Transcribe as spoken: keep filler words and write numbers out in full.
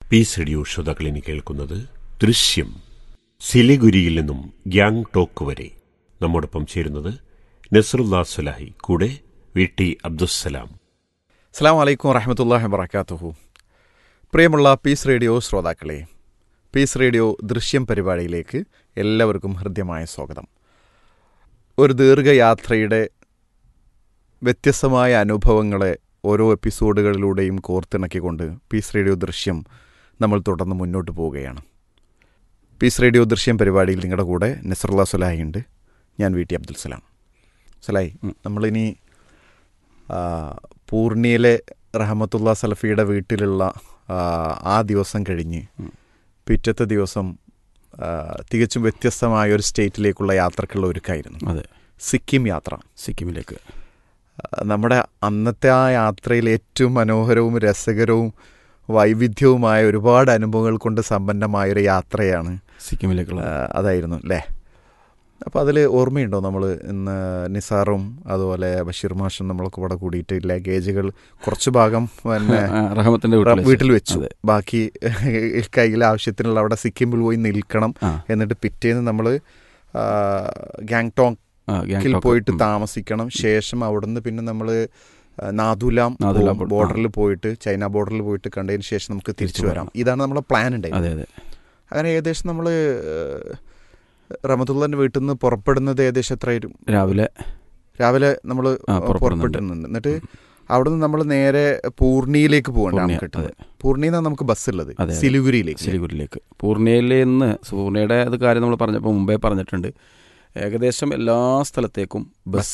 Piece radio ശ്രോതാക്കളിനി കേൾക്കുന്നത് ദൃശ്യം. സിലിഗുരിയിൽ നിന്നും ഗ്യാങ്ടോക്ക് വരെ നമ്മോടൊപ്പം ചേരുന്നത് നസ്റുല്ലാ സുലാഹി, കൂടെ വി ടി അബ്ദുസ്സലാം. അസ്സലാമു അലൈക്കും വറഹ്മത്തുള്ളാഹി വബറകാതുഹു. പ്രിയമുള്ള പീസ് റേഡിയോ ശ്രോതാക്കളെ, പീസ് റേഡിയോ ദൃശ്യം പരിപാടിയിലേക്ക് എല്ലാവർക്കും ഹൃദ്യമായ സ്വാഗതം. ഒരു ദീർഘയാത്രയുടെ വ്യത്യസ്തമായ അനുഭവങ്ങളെ ഓരോ എപ്പിസോഡുകളിലൂടെയും കോർത്തിണക്കിക്കൊണ്ട് പീസ് റേഡിയോ ദൃശ്യം നമ്മൾ തുടർന്ന് മുന്നോട്ട് പോവുകയാണ്. പീസ് റേഡിയോ ദൃശ്യം പരിപാടിയിൽ നിങ്ങളുടെ കൂടെ നസ്റുല്ലാ സുലാഹി ഉണ്ട്. ഞാൻ വി ടി അബ്ദുൽ സലാം. സുലാഹി, നമ്മളിനി പൂർണിയയിലെ റഹ്മത്തുള്ള സലഫിയുടെ വീട്ടിലുള്ള ആ ദിവസം കഴിഞ്ഞ് പിറ്റത്തെ ദിവസം തികച്ചും വ്യത്യസ്തമായ ഒരു സ്റ്റേറ്റിലേക്കുള്ള യാത്രക്കുള്ള ഒരുക്കായിരുന്നു. അതെ, സിക്കിം യാത്ര. സിക്കിമിലേക്ക് നമ്മുടെ അന്നത്തെ ആ യാത്രയിൽ ഏറ്റവും മനോഹരവും രസകരവും വൈവിധ്യവുമായ ഒരുപാട് അനുഭവങ്ങൾ കൊണ്ട് സമ്പന്നമായൊരു യാത്രയാണ് സിക്കിമിലേക്കുള്ള. അതായിരുന്നു അല്ലേ? അപ്പോൾ അതിൽ ഓർമ്മയുണ്ടോ, നമ്മൾ ഇന്ന് നിസാറും അതുപോലെ ബഷീർ മാഷും നമ്മളൊക്കെ ഇവിടെ കൂടിയിട്ട് ലഗേജുകൾ കുറച്ച് ഭാഗം പിന്നെ റഹ്മത്തിന്റെ വീട്ടിൽ വെച്ചു, ബാക്കി കയ്യിൽ ആവശ്യത്തിനുള്ള അവിടെ സിക്കിമിൽ പോയി നിൽക്കണം. എന്നിട്ട് പിറ്റേന്ന് നമ്മൾ ഗാങ്ടോക്കിൽ പോയിട്ട് താമസിക്കണം. ശേഷം അവിടുന്ന് പിന്നെ നമ്മൾ നാഥുലാം ബോർഡറിൽ പോയിട്ട് ചൈന ബോർഡറിൽ പോയിട്ട് കണ്ടതിന് ശേഷം നമുക്ക് തിരിച്ചു വരാം. ഇതാണ് നമ്മളെ പ്ലാൻ ഉണ്ടായത്. അങ്ങനെ ഏകദേശം നമ്മൾ റഹ്മത്തുള്ളാന്റെ വീട്ടിൽ നിന്ന് പുറപ്പെടുന്നത് ഏകദേശം എത്രയായിരുന്നു? രാവിലെ രാവിലെ നമ്മൾ പുറപ്പെട്ടിരുന്നുണ്ട്. എന്നിട്ട് അവിടെ നിന്ന് നമ്മൾ നേരെ പൂർണിയയിലേക്ക് പോകണ്ട. പൂർണിയിൽ നമുക്ക് ബസ് ഉള്ളത് സിലിഗുരിയിലേക്ക്. സിലിഗുരിയിലേക്ക് പൂർണിയയിൽ നിന്ന് പൂർണിയയുടെ അത് കാര്യം നമ്മൾ പറഞ്ഞപ്പോൾ മുമ്പേ പറഞ്ഞിട്ടുണ്ട്. ഏകദേശം എല്ലാ സ്ഥലത്തേക്കും ബസ്